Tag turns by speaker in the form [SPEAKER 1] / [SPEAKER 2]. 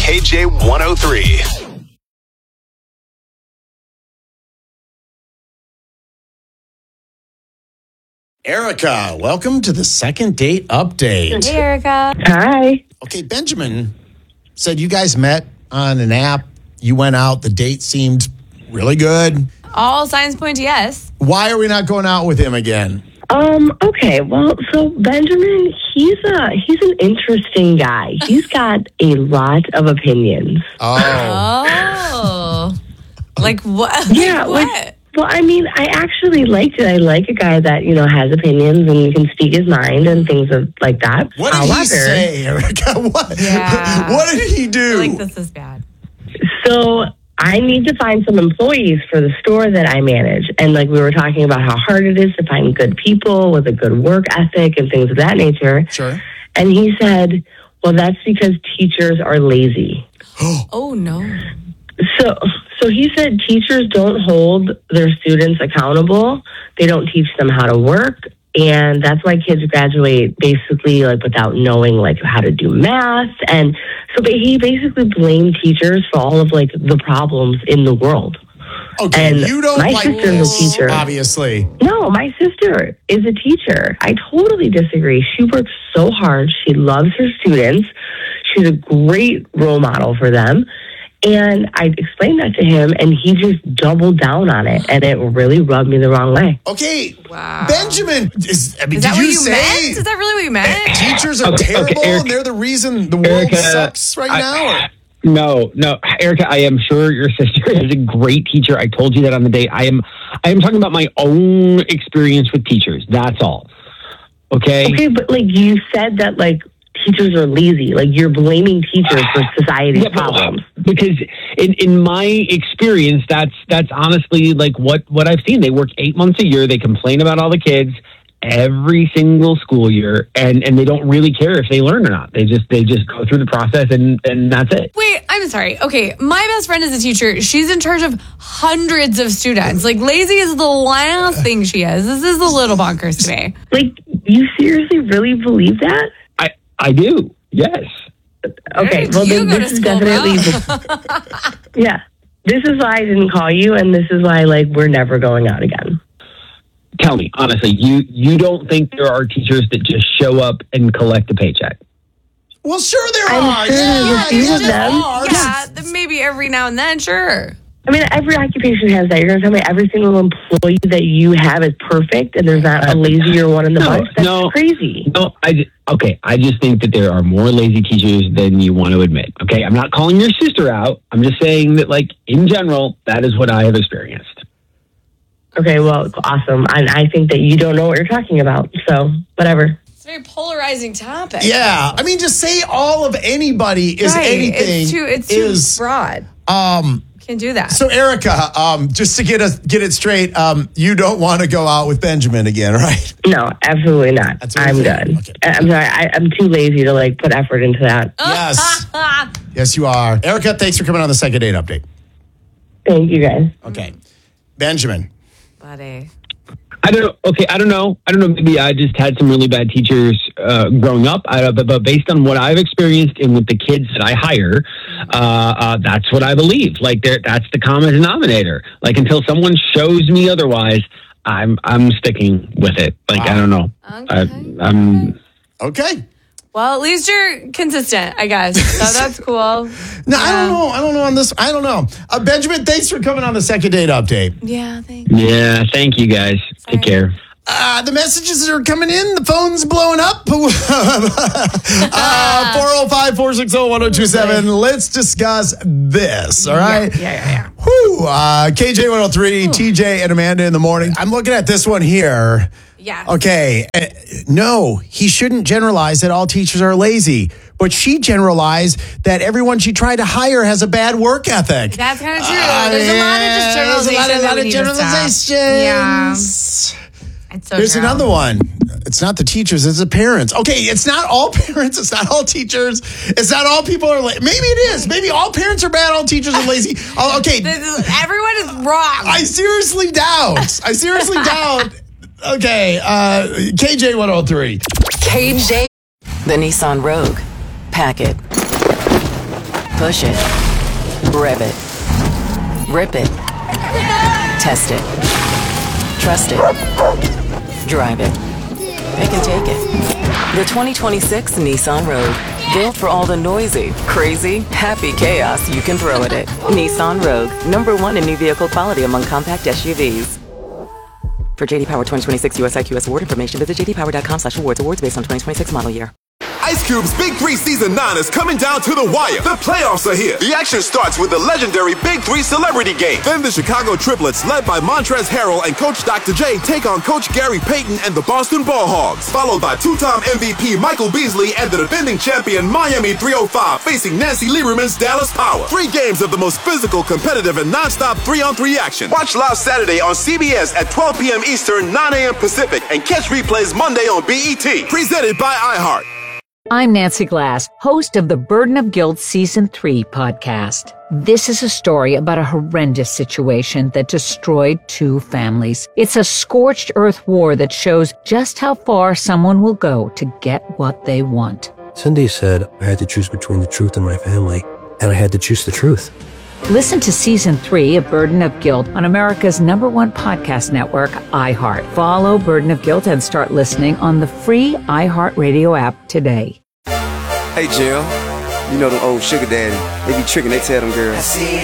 [SPEAKER 1] KJ 103.
[SPEAKER 2] Erica, welcome to the second date update.
[SPEAKER 3] Hey, Erica.
[SPEAKER 4] Hi.
[SPEAKER 2] Okay, Benjamin said you guys met on an app. You went out. The date seemed really good.
[SPEAKER 3] All signs point to yes.
[SPEAKER 2] Why are we not going out with him again?
[SPEAKER 4] Okay. Well, so Benjamin, he's an interesting guy. He's got a lot of opinions.
[SPEAKER 3] Oh. Like what?
[SPEAKER 4] Yeah.
[SPEAKER 3] What?
[SPEAKER 4] Well, I mean, I actually liked it. I like a guy that, has opinions and can speak his mind and things like that.
[SPEAKER 2] What did he say, Erica? What?
[SPEAKER 3] Yeah.
[SPEAKER 2] What did he do?
[SPEAKER 3] I feel like this is bad.
[SPEAKER 4] So I need to find some employees for the store that I manage. And we were talking about how hard it is to find good people with a good work ethic and things of that nature.
[SPEAKER 2] Sure.
[SPEAKER 4] And he said, well, that's because teachers are lazy.
[SPEAKER 3] Oh, no.
[SPEAKER 4] So he said teachers don't hold their students accountable. They don't teach them how to work. And that's why kids graduate basically without knowing how to do math. And so he basically blamed teachers for all of the problems in the world.
[SPEAKER 2] Okay,
[SPEAKER 4] and
[SPEAKER 2] you don't
[SPEAKER 4] my
[SPEAKER 2] like
[SPEAKER 4] sister's
[SPEAKER 2] this,
[SPEAKER 4] a teacher.
[SPEAKER 2] obviously.
[SPEAKER 4] No, my sister is a teacher. I totally disagree. She works so hard. She loves her students. She's a great role model for them. And I explained that to him, and he just doubled down on it, and it really rubbed me the wrong way.
[SPEAKER 2] Okay,
[SPEAKER 3] Wow.
[SPEAKER 2] Benjamin,
[SPEAKER 3] Is
[SPEAKER 2] did
[SPEAKER 3] that what
[SPEAKER 2] you
[SPEAKER 3] you
[SPEAKER 2] say
[SPEAKER 3] meant? Is that really what you meant?
[SPEAKER 2] teachers are terrible and they're the reason the world
[SPEAKER 5] Erica,
[SPEAKER 2] sucks right now?
[SPEAKER 5] No, Erica, I am sure your sister is a great teacher. I told you that on the date. I am talking about my own experience with teachers. That's all. Okay?
[SPEAKER 4] Okay, but you said that teachers are lazy. You're blaming teachers for society's problems.
[SPEAKER 5] Because in my experience, that's honestly what I've seen. They work 8 months a year. They complain about all the kids every single school year, and they don't really care if they learn or not. They just go through the process, and that's it.
[SPEAKER 3] Wait, I'm sorry. Okay, my best friend is a teacher. She's in charge of hundreds of students. Lazy is the last thing she is. This is a little bonkers to me.
[SPEAKER 4] You seriously really believe that?
[SPEAKER 5] I do. Yes.
[SPEAKER 4] Okay, well then this is definitely yeah. This is why I didn't call you, and this is why we're never going out again.
[SPEAKER 5] Tell me honestly, you don't think there are teachers that just show up and collect a paycheck?
[SPEAKER 2] Well, sure there
[SPEAKER 4] I'm
[SPEAKER 2] are.
[SPEAKER 4] sure there's a few of them.
[SPEAKER 3] Yeah, maybe every now and then, sure.
[SPEAKER 4] I mean, every occupation has that. You're going to tell me every single employee that you have is perfect and there's not a lazier one in the bunch? That's crazy.
[SPEAKER 5] No, I just think that there are more lazy teachers than you want to admit. Okay, I'm not calling your sister out. I'm just saying that, in general, that is what I have experienced.
[SPEAKER 4] Okay, well, awesome. I think that you don't know what you're talking about, so whatever.
[SPEAKER 3] It's a very polarizing topic.
[SPEAKER 2] Yeah, I mean, just say all of anybody is anything.
[SPEAKER 3] It's too broad. Can't do that.
[SPEAKER 2] So, Erica, just to get it straight, you don't want to go out with Benjamin again, right?
[SPEAKER 4] No, absolutely not. I'm good.
[SPEAKER 2] Okay.
[SPEAKER 4] I'm sorry. I'm too lazy to put effort into that.
[SPEAKER 2] Yes. Yes, you are. Erica, thanks for coming on the second date update.
[SPEAKER 4] Thank you, guys.
[SPEAKER 2] Okay. Benjamin.
[SPEAKER 3] Buddy.
[SPEAKER 5] I don't know. Maybe I just had some really bad teachers growing up. But based on what I've experienced and with the kids that I hire, that's what I believe. That's the common denominator. Until someone shows me otherwise, I'm sticking with it. Wow. I don't know.
[SPEAKER 3] Okay.
[SPEAKER 5] I'm
[SPEAKER 2] okay.
[SPEAKER 3] Well, at least you're consistent, I guess. So that's cool.
[SPEAKER 2] No, yeah. I don't know on this. I don't know. Benjamin, thanks for coming on the second date update.
[SPEAKER 3] Yeah, thanks.
[SPEAKER 5] Yeah, thank you guys.
[SPEAKER 3] Sorry.
[SPEAKER 5] Take care.
[SPEAKER 2] The messages are coming in. The phone's blowing up. 405-460-1027. Let's discuss this, all right?
[SPEAKER 4] Yeah.
[SPEAKER 2] Whew. KJ 103, TJ and Amanda in the morning. I'm looking at this one here.
[SPEAKER 3] Yeah.
[SPEAKER 2] Okay. No, he shouldn't generalize that all teachers are lazy. But she generalized that everyone she tried to hire has a bad work ethic.
[SPEAKER 3] That's kind of true. There's a lot of just generalizations.
[SPEAKER 2] There's a lot of generalizations.
[SPEAKER 3] Yeah. It's so
[SPEAKER 2] Here's
[SPEAKER 3] true.
[SPEAKER 2] another one. It's not the teachers, it's the parents. Okay, it's not all parents, it's not all teachers, it's not all people are lazy. Maybe it is. Maybe all parents are bad, all teachers are lazy. Oh, okay.
[SPEAKER 3] Everyone is wrong.
[SPEAKER 2] I seriously doubt. Okay, KJ 103.
[SPEAKER 6] KJ, the Nissan Rogue. Pack it. Push it. Rev it. Rip it. Test it. Trust it. Drive it. Pick and take it. The 2026 Nissan Rogue. Built for all the noisy, crazy, happy chaos you can throw at it. Nissan Rogue. #1 in new vehicle quality among compact SUVs. For JD Power 2026 US IQS award information, visit jdpower.com/awards. Awards based on 2026 model year.
[SPEAKER 7] Ice Cube's Big 3 Season 9 is coming down to the wire. The playoffs are here. The action starts with the legendary Big 3 Celebrity Game. Then the Chicago Triplets, led by Montrezl Harrell and Coach Dr. J, take on Coach Gary Payton and the Boston Ball Hogs. Followed by two-time MVP Michael Beasley and the defending champion Miami 305 facing Nancy Lieberman's Dallas Power. 3 games of the most physical, competitive, and non-stop 3-on-3 action. Watch live Saturday on CBS at 12 p.m. Eastern, 9 a.m. Pacific, and catch replays Monday on BET. Presented by iHeart.
[SPEAKER 8] I'm Nancy Glass, host of the Burden of Guilt Season 3 podcast. This is a story about a horrendous situation that destroyed 2 families. It's a scorched earth war that shows just how far someone will go to get what they want.
[SPEAKER 9] Cindy said I had to choose between the truth and my family, and I had to choose the truth.
[SPEAKER 8] Listen to Season 3 of Burden of Guilt on America's #1 podcast network, iHeart. Follow Burden of Guilt and start listening on the free iHeart Radio app today.
[SPEAKER 10] Hey, Jill. You know them old sugar daddy. They be tricking, they tell them girls.